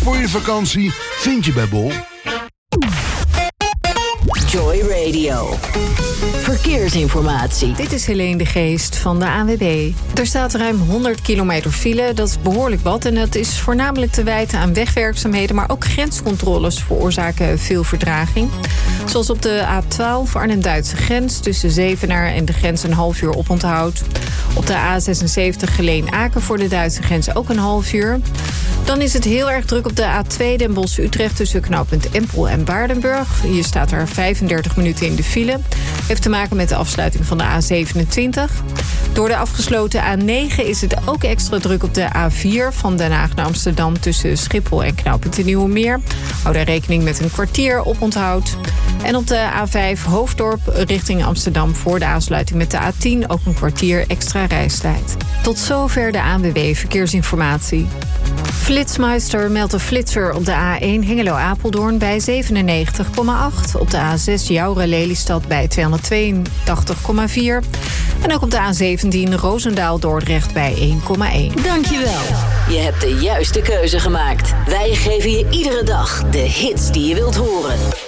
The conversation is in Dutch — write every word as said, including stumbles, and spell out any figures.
voor je vakantie vind je bij Bol. Joy Radio. Verkeersinformatie. Dit is Helene de Geest van de A N W B. Er staat ruim honderd kilometer file. Dat is behoorlijk wat. En dat is voornamelijk te wijten aan wegwerkzaamheden. Maar ook grenscontroles veroorzaken veel vertraging. Zoals op de A twaalf Arnhem-Duitse grens. Tussen Zevenaar en de grens een half uur oponthoud. Op de A zesenzeventig Geleen-Aken voor de Duitse grens ook een half uur. Dan is het heel erg druk op de A twee Den Bosch-Utrecht tussen knooppunt Empel en Waardenburg. Hier staat er vijfendertig minuten in de file. Heeft te maken met de afsluiting van de A zevenentwintig. Door de afgesloten A negen is het ook extra druk op de A vier van Den Haag naar Amsterdam tussen Schiphol en knooppunt de Nieuwe Meer. Hou daar rekening met een kwartier oponthoud. En op de A vijf Hoofddorp richting Amsterdam voor de aansluiting met de A tien ook een kwartier extra reistijd. Tot zover de A N W B Verkeersinformatie. Flitsmeister meldt een flitser op de A één Hengelo-Apeldoorn bij zevenennegentig komma acht. Op de A zes Jouren-Lelystad bij tweehonderdtweeëntachtig komma vier. En ook op de A zeventien Roosendaal-Dordrecht bij één komma één. Dankjewel. Je hebt de juiste keuze gemaakt. Wij geven je iedere dag de hits die je wilt horen.